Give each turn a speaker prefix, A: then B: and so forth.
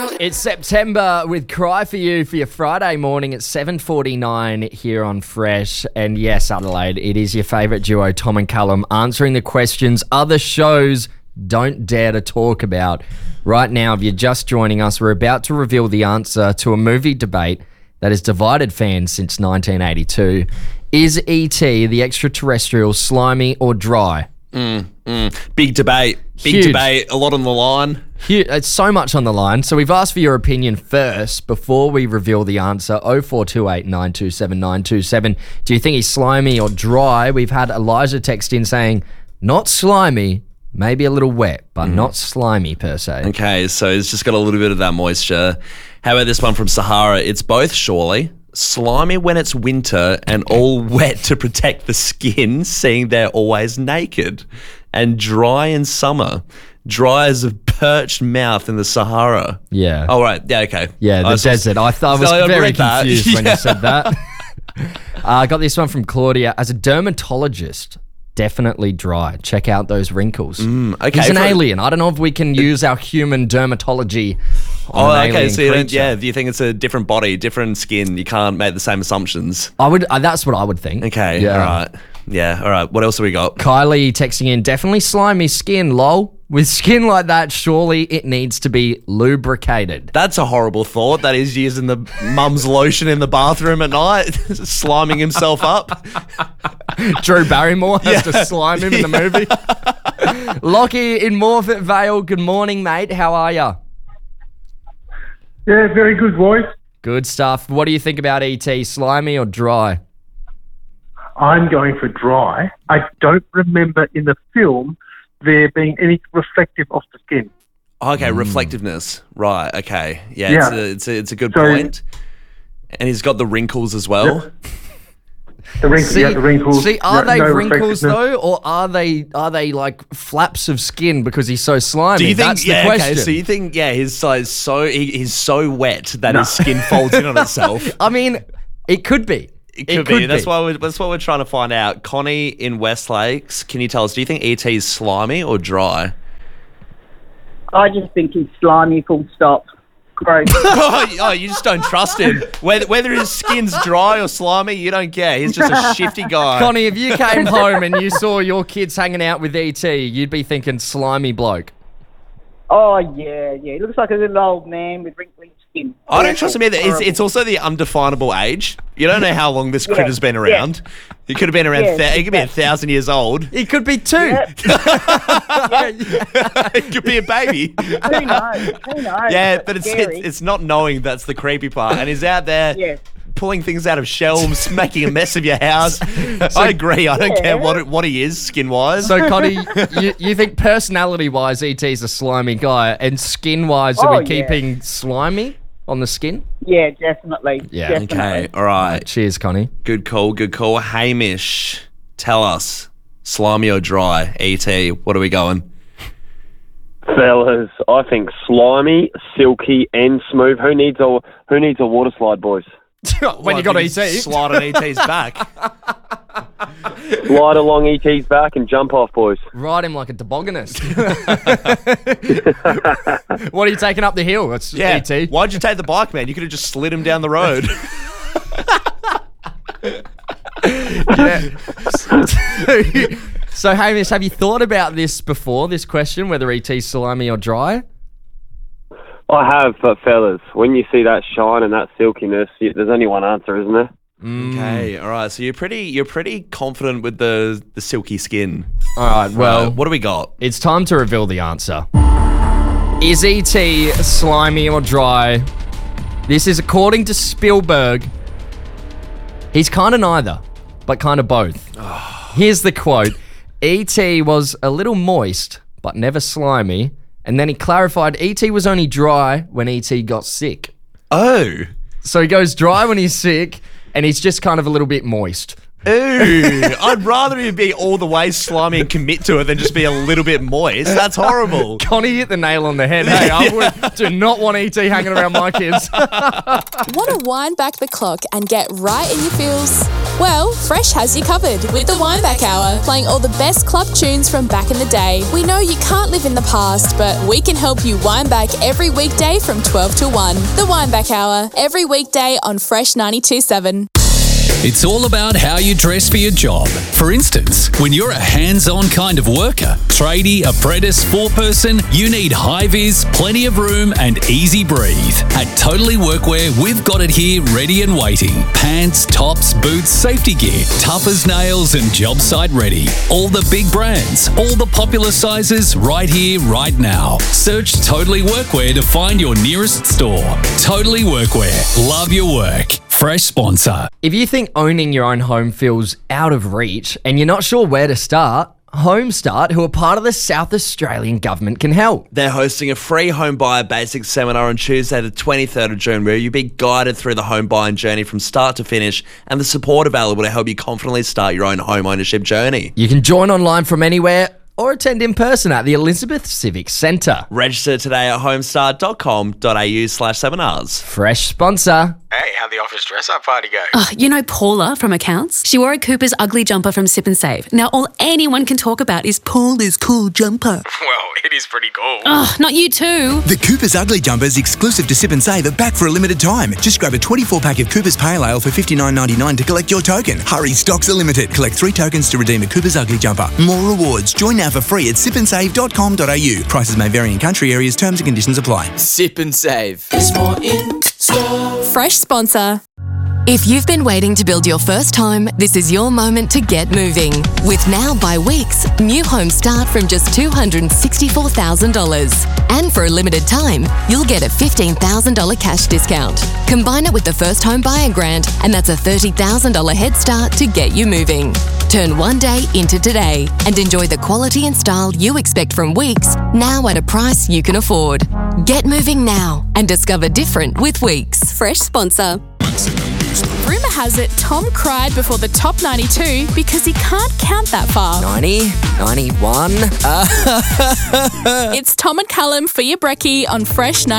A: It's September with Cry For You for your Friday morning at 7:49 here on Fresh. And yes, Adelaide, it is your favourite duo, Tom and Callum, answering the questions other shows don't dare to talk about. Right now, if you're just joining us, we're about to reveal the answer to a movie debate that has divided fans since 1982. Is E.T. the extraterrestrial slimy or dry?
B: Big debate.
A: Huge.
B: Debate. A lot on the line.
A: It's so much on the line. So we've asked for your opinion first before we reveal the answer. 0428 927 927. Do you think he's slimy or dry? We've had Elijah text in saying, not slimy, maybe a little wet, but not slimy per se.
B: Okay, so it's just got a little bit of that moisture. How about this one from Sahara? It's both, surely. Slimy when it's winter and all wet to protect the skin, seeing they're always naked. And dry in summer. Dry as a perched mouth in the Sahara.
A: Yeah.
B: Oh, right. Yeah, okay.
A: Yeah, the desert. I was very confused when you said that. I got this one from Claudia. As a dermatologist, definitely dry. Check out those wrinkles.
B: Okay.
A: He's an alien. I don't know if we can use our human dermatology on an
B: okay.
A: alien
B: So
A: creature.
B: do you think it's a different body, different skin? You can't make the same assumptions.
A: That's what I would think.
B: Okay.
A: Yeah.
B: All right. Yeah. All right. What else have we got?
A: Kylie texting in, definitely slimy skin, lol. With skin like that, surely it needs to be lubricated.
B: That's a horrible thought. That is using the mum's lotion in the bathroom at night, sliming himself up.
A: Drew Barrymore has to slime him in the movie. Lockie in Morfett Vale, good morning, mate. How are ya?
C: Yeah, very good, boys.
A: Good stuff. What do you think about E.T., slimy or dry?
C: I'm going for dry. I don't remember in the film there being any reflective of the skin.
B: Okay, reflectiveness. Right. Okay. Yeah.
C: Yeah.
B: It's a good
C: So-
B: point. And he's got the wrinkles as well.
C: The wrinkles.
A: See, are they
C: no
A: wrinkles
C: reflectiveness.
A: though, or are they like flaps of skin because he's so slimy?
B: Do you think?
A: That's the
B: Yeah.
A: question.
B: Okay. So you think? Yeah. His he's so wet that his skin folds in on itself.
A: I mean, it could be.
B: It could be. That's what we're trying to find out. Connie in West Lakes, can you tell us? Do you think ET is slimy or dry?
D: I just think he's slimy, full stop. Gross.
B: Oh, you just don't trust him. Whether his skin's dry or slimy, you don't care. He's just a shifty guy.
A: Connie, if you came home and you saw your kids hanging out with ET, you'd be thinking slimy bloke.
D: Oh, yeah. He looks like a little old man with wrinkly skin.
B: I don't trust him either.
D: Horrible.
B: It's also the undefinable age. You don't know how long this critter's been around. He could have been around. He could be 1,000 years old.
A: He could be two.
B: He could be a baby.
D: Who knows?
B: Yeah, but
D: Scary.
B: it's not knowing that's the creepy part. And he's out there pulling things out of shelves, making a mess of your house. I agree. I don't care what he is skin wise.
A: So, Connie, you think personality-wise E.T.'s a slimy guy, and skin-wise are we keeping slimy on the skin?
D: Yeah, definitely.
A: Yeah.
D: Definitely.
B: Okay, all right.
A: Cheers, Connie.
B: Good call. Hamish, tell us, slimy or dry? E.T., what are we going?
E: Fellas, I think slimy, silky, and smooth. Who needs a water slide, boys?
A: When you got E.T.
B: Slide on E.T.'s back.
E: Slide along ET's back and jump off, boys.
A: Ride him like a tobogganist. What are you taking up the hill? It's E.T.
B: Why'd you take the bike, man? You could have just slid him down the road.
A: So, Hamish, have you thought about this before, this question, whether E.T.'s slimy or dry?
E: I have, but fellas, when you see that shine and that silkiness, there's only one answer, isn't there?
B: Okay, all right. So you're pretty confident with the silky skin.
A: All right, well,
B: What do we got?
A: it's time to reveal the answer. Is E.T. slimy or dry? This is according to Spielberg. He's kind of neither, but kind of both. Here's the quote. E.T. was a little moist, but never slimy. And then he clarified E.T. was only dry when E.T. got sick.
B: Oh.
A: So he goes dry when he's sick, and he's just kind of a little bit moist.
B: Ooh, I'd rather you be all the way slimy and commit to it than just be a little bit moist. That's horrible.
A: Connie hit the nail on the head. Hey, I do not want E.T. hanging around my kids.
F: Want to wind back the clock and get right in your feels? Well, Fresh has you covered with the Wineback Hour, playing all the best club tunes from back in the day. We know you can't live in the past, but we can help you wind back every weekday from 12 to 1. The Wineback Hour, every weekday on Fresh 92.7.
G: It's all about how you dress for your job. For instance, when you're a hands-on kind of worker, tradie, apprentice, four-person, you need high-vis, plenty of room and easy breathe. At Totally Workwear, we've got it here ready and waiting. Pants, tops, boots, safety gear, tough as nails and job site ready. All the big brands, all the popular sizes right here, right now. Search Totally Workwear to find your nearest store. Totally Workwear. Love your work. Fresh sponsor.
A: If you think owning your own home feels out of reach and you're not sure where to start, HomeStart, who are part of the South Australian government, can help.
B: They're hosting a free home buyer basics seminar on Tuesday the 23rd of June where you'll be guided through the home buying journey from start to finish and the support available to help you confidently start your own home ownership journey.
A: You can join online from anywhere or attend in person at the Elizabeth Civic Centre.
B: Register today at homestart.com.au/seminars.
A: Fresh sponsor.
H: Hey, how'd the office dress-up party go?
I: You know Paula from accounts? She wore a Cooper's ugly jumper from Sip and Save. Now all anyone can talk about is Paula's cool jumper.
H: Well, it is pretty cool.
I: Not you too.
J: The Cooper's Ugly Jumpers exclusive to Sip and Save are back for a limited time. Just grab a 24-pack of Cooper's Pale Ale for $59.99 to collect your token. Hurry, stocks are limited. Collect 3 tokens to redeem a Cooper's Ugly Jumper. More rewards. Join now for free at sipandsave.com.au. Prices may vary in country areas. Terms and conditions apply.
K: Sip and Save. There's more in store.
F: Fresh sponsor.
L: If you've been waiting to build your first home, this is your moment to get moving. With Now by Weeks, new homes start from just $264,000. And for a limited time, you'll get a $15,000 cash discount. Combine it with the First Home Buyer Grant, and that's a $30,000 head start to get you moving. Turn one day into today and enjoy the quality and style you expect from Weeks, now at a price you can afford. Get moving now and discover different with Weeks.
F: Fresh sponsor. Rumour has it Tom cried before the top 92 because he can't count that far.
A: 90, 91.
F: It's Tom and Callum for your brekkie on Fresh 92.